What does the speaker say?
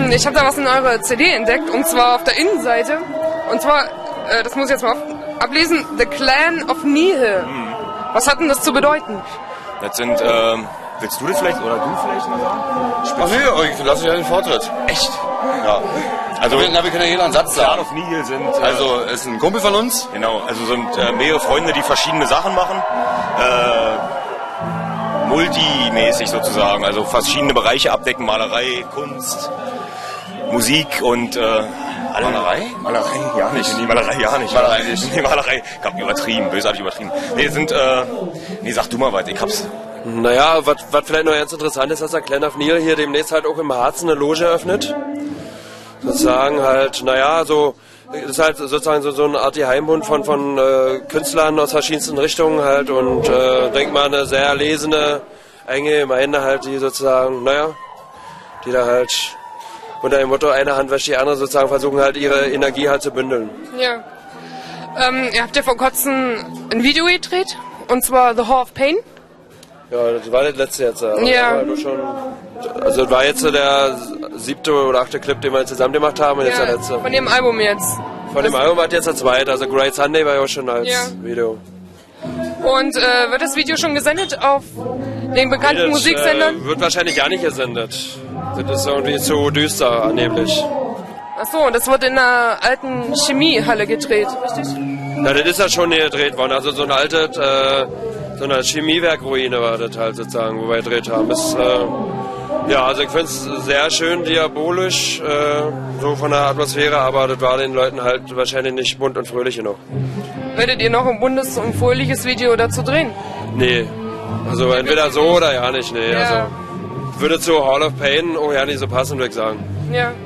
Ich habe da was in eurer CD entdeckt, und zwar auf der Innenseite. Und zwar, das muss ich jetzt mal ablesen, The Clan of Nihil. Was hat denn das zu bedeuten? Das sind, willst du das vielleicht, oder du vielleicht mal sagen? Ach nee, ich lasse ja den Vortritt. Echt? Ja. Also, wir können ja jeder einen Satz Clan sagen. of Nihil sind... Also, ist ein Kumpel von uns. Genau, also sind mehrere Freunde, die verschiedene Sachen machen. Multimäßig sozusagen, also verschiedene Bereiche abdecken, Malerei, Kunst, Musik und Malerei? Malerei ja nicht. Nee, Malerei ja nicht. Malerei nicht. Nee, Malerei, ich hab übertrieben, bösartig übertrieben. Nee, sind, nee, sag du mal weiter, ich hab's. Naja, was vielleicht noch ganz interessant ist, dass der Clan of Nihil hier demnächst halt auch im Harz eine Loge eröffnet. Sozusagen halt, naja, so, ist halt sozusagen so eine Art Heimbund von Künstlern aus verschiedensten Richtungen halt und denk mal eine sehr lesene, enge Gemeinde halt, die sozusagen, naja, die da halt unter dem Motto eine Hand wäscht die andere sozusagen versuchen halt ihre Energie halt zu bündeln. Ja. Ihr habt ja vor kurzem ein Video gedreht, und zwar The Hall of Pain. Ja, das war das letzte jetzt. Ja. Also das war jetzt so der 7. oder 8. Clip, den wir zusammen gemacht haben, und jetzt der letzte. Von dem Album jetzt. Von dem Album war jetzt der zweite, also Great Sunday war ja auch schon als Video. Und wird das Video schon gesendet auf den bekannten Musiksendern? Wird wahrscheinlich gar nicht gesendet. Das ist irgendwie zu düster angeblich. Achso, und das wird in einer alten Chemiehalle gedreht, richtig? Na, das ist ja schon hier gedreht worden, also so ein altes, so eine Chemiewerkruine war das halt sozusagen, wo wir gedreht haben. Das, ja, also ich finde es sehr schön diabolisch, so von der Atmosphäre, aber das war den Leuten halt wahrscheinlich nicht bunt und fröhlich genug. Werdet ihr noch ein buntes und fröhliches Video dazu drehen? Nee, also entweder so oder ja nicht, nee. Ja. Also würde zu Hall of Pain auch ja nicht so passen, würde ich sagen. Ja.